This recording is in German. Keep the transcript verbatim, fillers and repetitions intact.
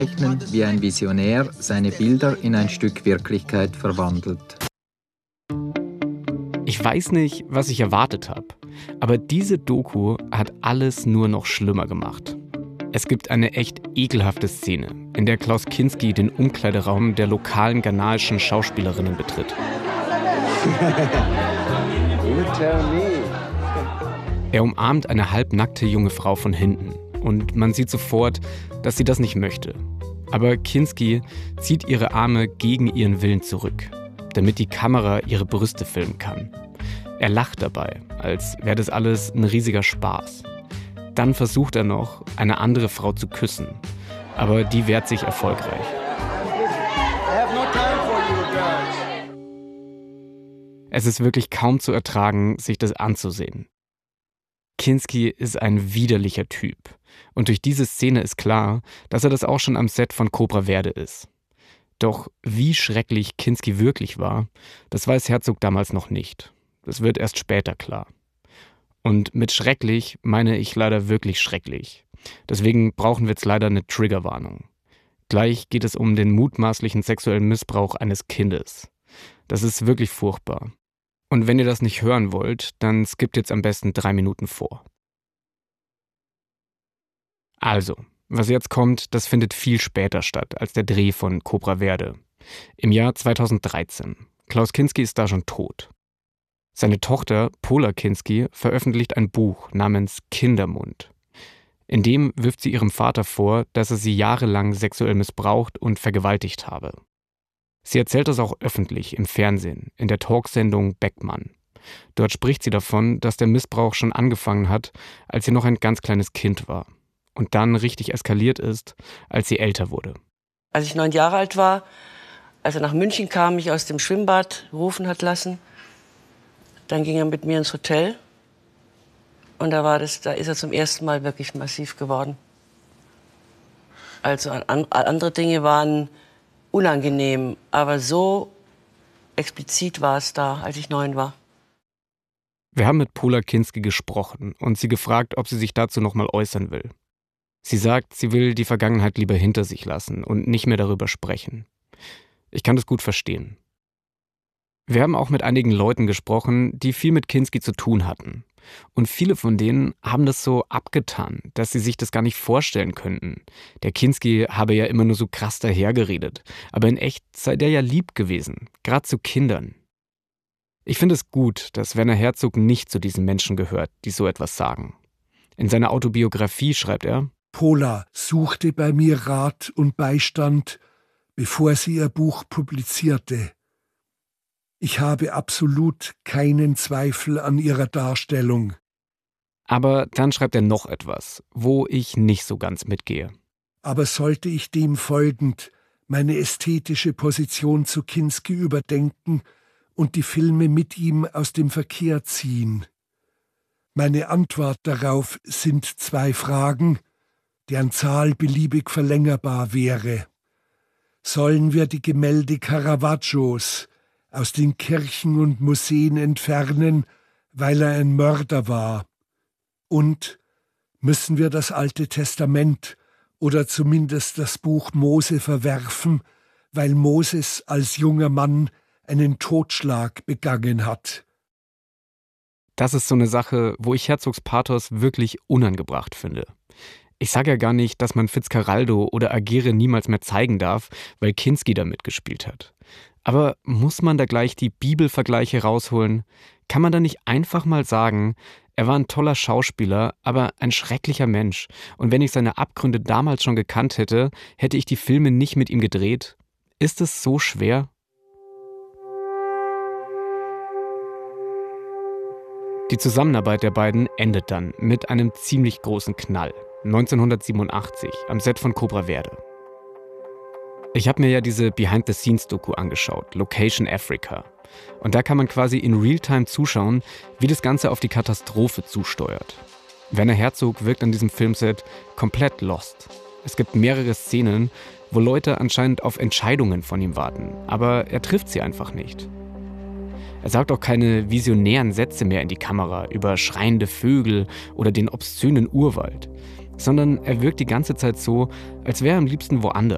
Wie ein Visionär seine Bilder in ein Stück Wirklichkeit verwandelt. Ich weiß nicht, was ich erwartet habe, aber diese Doku hat alles nur noch schlimmer gemacht. Es gibt eine echt ekelhafte Szene, in der Klaus Kinski den Umkleideraum der lokalen ghanaischen Schauspielerinnen betritt. Er umarmt eine halbnackte junge Frau von hinten und man sieht sofort, dass sie das nicht möchte. Aber Kinski zieht ihre Arme gegen ihren Willen zurück, damit die Kamera ihre Brüste filmen kann. Er lacht dabei, als wäre das alles ein riesiger Spaß. Dann versucht er noch, eine andere Frau zu küssen, aber die wehrt sich erfolgreich. Es ist wirklich kaum zu ertragen, sich das anzusehen. Kinski ist ein widerlicher Typ. Und durch diese Szene ist klar, dass er das auch schon am Set von Cobra Verde ist. Doch wie schrecklich Kinski wirklich war, das weiß Herzog damals noch nicht. Das wird erst später klar. Und mit schrecklich meine ich leider wirklich schrecklich. Deswegen brauchen wir jetzt leider eine Triggerwarnung. Gleich geht es um den mutmaßlichen sexuellen Missbrauch eines Kindes. Das ist wirklich furchtbar. Und wenn ihr das nicht hören wollt, dann skippt jetzt am besten drei Minuten vor. Also, was jetzt kommt, das findet viel später statt als der Dreh von Cobra Verde. Im Jahr zweitausenddreizehn. Klaus Kinski ist da schon tot. Seine Tochter Pola Kinski veröffentlicht ein Buch namens Kindermund. In dem wirft sie ihrem Vater vor, dass er sie jahrelang sexuell missbraucht und vergewaltigt habe. Sie erzählt das auch öffentlich im Fernsehen, in der Talksendung Beckmann. Dort spricht sie davon, dass der Missbrauch schon angefangen hat, als sie noch ein ganz kleines Kind war. Und dann richtig eskaliert ist, als sie älter wurde. Als ich neun Jahre alt war, als er nach München kam, mich aus dem Schwimmbad rufen hat lassen, dann ging er mit mir ins Hotel. Und da, war das, da ist er zum ersten Mal wirklich massiv geworden. Also an, an, andere Dinge waren unangenehm, aber so explizit war es da, als ich neun war. Wir haben mit Pola Kinski gesprochen und sie gefragt, ob sie sich dazu noch mal äußern will. Sie sagt, sie will die Vergangenheit lieber hinter sich lassen und nicht mehr darüber sprechen. Ich kann das gut verstehen. Wir haben auch mit einigen Leuten gesprochen, die viel mit Kinski zu tun hatten. Und viele von denen haben das so abgetan, dass sie sich das gar nicht vorstellen könnten. Der Kinski habe ja immer nur so krass dahergeredet, aber in echt sei der ja lieb gewesen, gerade zu Kindern. Ich finde es gut, dass Werner Herzog nicht zu diesen Menschen gehört, die so etwas sagen. In seiner Autobiografie schreibt er: Pola suchte bei mir Rat und Beistand, bevor sie ihr Buch publizierte. Ich habe absolut keinen Zweifel an ihrer Darstellung. Aber dann schreibt er noch etwas, wo ich nicht so ganz mitgehe. Aber sollte ich dem folgend meine ästhetische Position zu Kinski überdenken und die Filme mit ihm aus dem Verkehr ziehen? Meine Antwort darauf sind zwei Fragen, deren Zahl beliebig verlängerbar wäre. Sollen wir die Gemälde Caravaggios aus den Kirchen und Museen entfernen, weil er ein Mörder war? Und müssen wir das Alte Testament oder zumindest das Buch Mose verwerfen, weil Moses als junger Mann einen Totschlag begangen hat? Das ist so eine Sache, wo ich Herzogs Pathos wirklich unangebracht finde. Ich sage ja gar nicht, dass man Fitzcarraldo oder Agere niemals mehr zeigen darf, weil Kinski da mitgespielt hat. Aber muss man da gleich die Bibelvergleiche rausholen? Kann man da nicht einfach mal sagen, er war ein toller Schauspieler, aber ein schrecklicher Mensch. Und wenn ich seine Abgründe damals schon gekannt hätte, hätte ich die Filme nicht mit ihm gedreht? Ist es so schwer? Die Zusammenarbeit der beiden endet dann mit einem ziemlich großen Knall. neunzehnhundertsiebenundachtzig, am Set von Cobra Verde. Ich habe mir ja diese Behind-the-Scenes-Doku angeschaut, Location Africa. Und da kann man quasi in Realtime zuschauen, wie das Ganze auf die Katastrophe zusteuert. Werner Herzog wirkt an diesem Filmset komplett lost. Es gibt mehrere Szenen, wo Leute anscheinend auf Entscheidungen von ihm warten, aber er trifft sie einfach nicht. Er sagt auch keine visionären Sätze mehr in die Kamera über schreiende Vögel oder den obszönen Urwald, sondern er wirkt die ganze Zeit so, als wäre er am liebsten woanders.